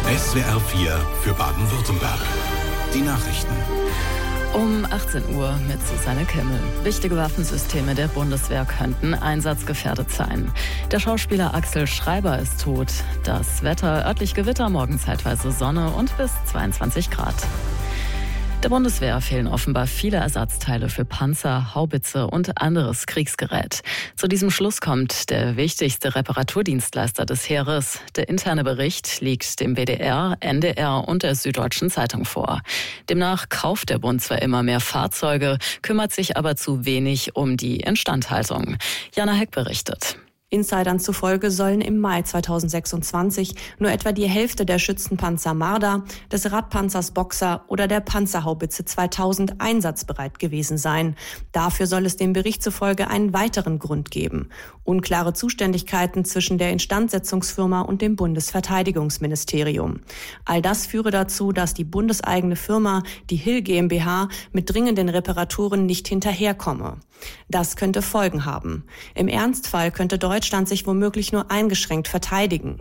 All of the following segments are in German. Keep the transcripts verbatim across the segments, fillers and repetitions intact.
S W R vier für Baden-Württemberg. Die Nachrichten. Um achtzehn Uhr mit Susanne Kimmel. Wichtige Waffensysteme der Bundeswehr könnten einsatzgefährdet sein. Der Schauspieler Axel Schreiber ist tot. Das Wetter: örtlich Gewitter, morgen zeitweise Sonne und bis zweiundzwanzig Grad. Der Bundeswehr fehlen offenbar viele Ersatzteile für Panzer, Haubitze und anderes Kriegsgerät. Zu diesem Schluss kommt der wichtigste Reparaturdienstleister des Heeres. Der interne Bericht liegt dem W D R, N D R und der Süddeutschen Zeitung vor. Demnach kauft der Bund zwar immer mehr Fahrzeuge, kümmert sich aber zu wenig um die Instandhaltung. Jana Heck berichtet. Insidern zufolge sollen im Mai zweitausendsechsundzwanzig nur etwa die Hälfte der Schützenpanzer Marder, des Radpanzers Boxer oder der Panzerhaubitze zweitausend einsatzbereit gewesen sein. Dafür soll es dem Bericht zufolge einen weiteren Grund geben: unklare Zuständigkeiten zwischen der Instandsetzungsfirma und dem Bundesverteidigungsministerium. All das führe dazu, dass die bundeseigene Firma, die Hill GmbH, mit dringenden Reparaturen nicht hinterherkomme. Das könnte Folgen haben. Im Ernstfall könnte Deutschland sich womöglich nur eingeschränkt verteidigen.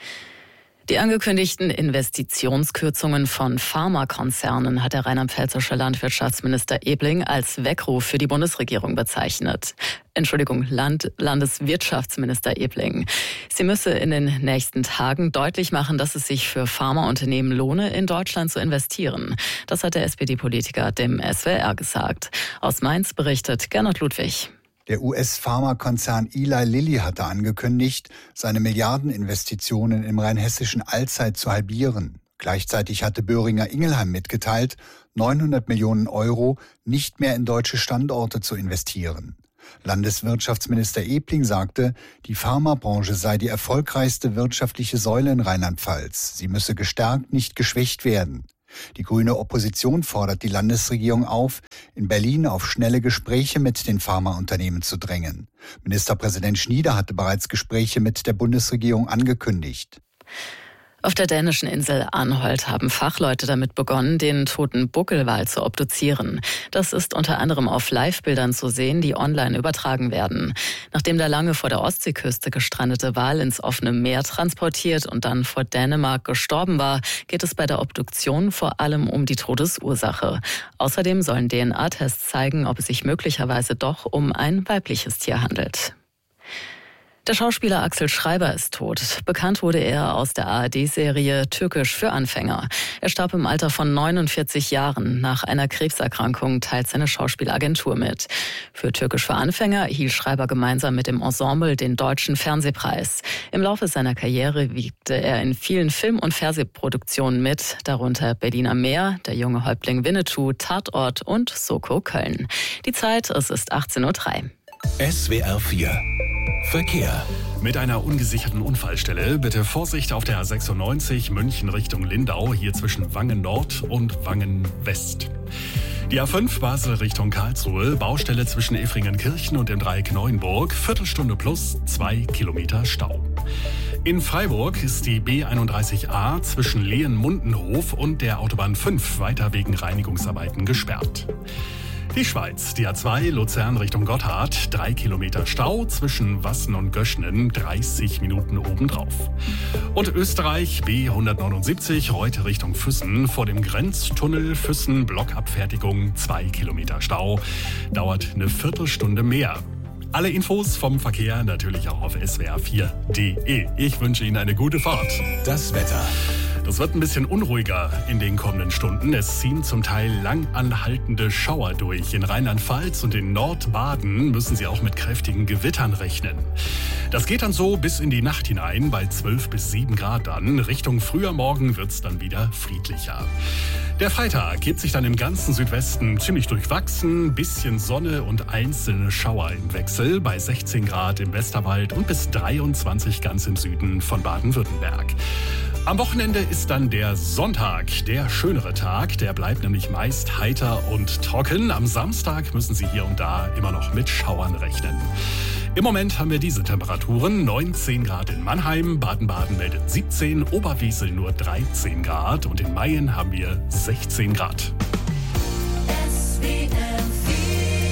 Die angekündigten Investitionskürzungen von Pharmakonzernen hat der rheinland-pfälzische Landwirtschaftsminister Ebling als Weckruf für die Bundesregierung bezeichnet. Entschuldigung, Land, Landeswirtschaftsminister Ebling. Sie müsse in den nächsten Tagen deutlich machen, dass es sich für Pharmaunternehmen lohne, in Deutschland zu investieren. Das hat der S P D-Politiker dem S W R gesagt. Aus Mainz berichtet Gernot Ludwig. Der U S-Pharmakonzern Eli Lilly hatte angekündigt, seine Milliardeninvestitionen im rheinhessischen Allzeit zu halbieren. Gleichzeitig hatte Boehringer Ingelheim mitgeteilt, neunhundert Millionen Euro nicht mehr in deutsche Standorte zu investieren. Landeswirtschaftsminister Ebling sagte, die Pharmabranche sei die erfolgreichste wirtschaftliche Säule in Rheinland-Pfalz. Sie müsse gestärkt, nicht geschwächt werden. Die grüne Opposition fordert die Landesregierung auf, in Berlin auf schnelle Gespräche mit den Pharmaunternehmen zu drängen. Ministerpräsident Schnieder hatte bereits Gespräche mit der Bundesregierung angekündigt. Auf der dänischen Insel Anholt haben Fachleute damit begonnen, den toten Buckelwal zu obduzieren. Das ist unter anderem auf Live-Bildern zu sehen, die online übertragen werden. Nachdem der lange vor der Ostseeküste gestrandete Wal ins offene Meer transportiert und dann vor Dänemark gestorben war, geht es bei der Obduktion vor allem um die Todesursache. Außerdem sollen D N A-Tests zeigen, ob es sich möglicherweise doch um ein weibliches Tier handelt. Der Schauspieler Axel Schreiber ist tot. Bekannt wurde er aus der A R D-Serie Türkisch für Anfänger. Er starb im Alter von neunundvierzig Jahren. Nach einer Krebserkrankung teilt seine Schauspielagentur mit. Für Türkisch für Anfänger hielt Schreiber gemeinsam mit dem Ensemble den Deutschen Fernsehpreis. Im Laufe seiner Karriere wirkte er in vielen Film- und Fernsehproduktionen mit, darunter Berliner Meer, Der junge Häuptling Winnetou, Tatort und Soko Köln. Die Zeit, es ist achtzehn Uhr drei. S W R vier Verkehr. Mit einer ungesicherten Unfallstelle bitte Vorsicht auf der A sechsundneunzig München Richtung Lindau, hier zwischen Wangen Nord und Wangen West. Die A fünf Basel Richtung Karlsruhe, Baustelle zwischen Effringenkirchen und dem Dreieck Neuenburg, Viertelstunde plus zwei Kilometer Stau. In Freiburg ist die B einunddreißig A zwischen Lehen-Mundenhof und der Autobahn fünf weiter wegen Reinigungsarbeiten gesperrt. Die Schweiz, die A zwei Luzern Richtung Gotthard, drei Kilometer Stau zwischen Wassen und Göschnen, dreißig Minuten obendrauf. Und Österreich, B hundertneunundsiebzig Reute Richtung Füssen, vor dem Grenztunnel Füssen Blockabfertigung, zwei Kilometer Stau, dauert eine Viertelstunde mehr. Alle Infos vom Verkehr natürlich auch auf S W R vier Punkt de. Ich wünsche Ihnen eine gute Fahrt. Das Wetter. Das wird ein bisschen unruhiger in den kommenden Stunden. Es ziehen zum Teil lang anhaltende Schauer durch. In Rheinland-Pfalz und in Nordbaden müssen Sie auch mit kräftigen Gewittern rechnen. Das geht dann so bis in die Nacht hinein, bei zwölf bis sieben Grad dann. Richtung früher Morgen wird's dann wieder friedlicher. Der Freitag gibt sich dann im ganzen Südwesten ziemlich durchwachsen. Bisschen Sonne und einzelne Schauer im Wechsel bei sechzehn Grad im Westerwald und bis dreiundzwanzig ganz im Süden von Baden-Württemberg. Am Wochenende ist dann der Sonntag, der schönere Tag. Der bleibt nämlich meist heiter und trocken. Am Samstag müssen Sie hier und da immer noch mit Schauern rechnen. Im Moment haben wir diese Temperaturen: neunzehn Grad in Mannheim, Baden-Baden meldet siebzehn, Oberwesel nur dreizehn Grad und in Mayen haben wir sechzehn Grad.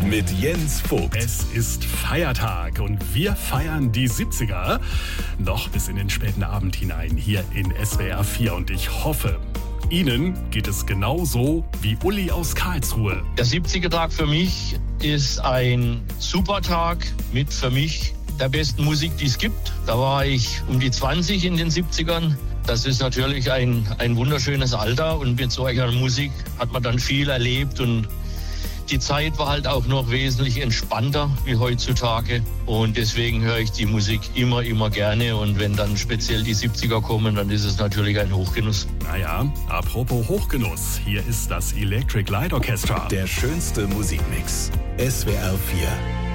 mit Jens Vogt. Es ist Feiertag und wir feiern die siebziger noch bis in den späten Abend hinein hier in S W R vier. Und ich hoffe, Ihnen geht es genauso wie Uli aus Karlsruhe. Der siebziger-Tag für mich ist ein super Tag mit für mich der besten Musik, die es gibt. Da war ich um die zwanzig in den siebzigern. Das ist natürlich ein, ein wunderschönes Alter und mit solcher Musik hat man dann viel erlebt und die Zeit war halt auch noch wesentlich entspannter wie heutzutage und deswegen höre ich die Musik immer, immer gerne und wenn dann speziell die siebziger kommen, dann ist es natürlich ein Hochgenuss. Naja, apropos Hochgenuss, hier ist das Electric Light Orchestra. Der schönste Musikmix. S W R vier.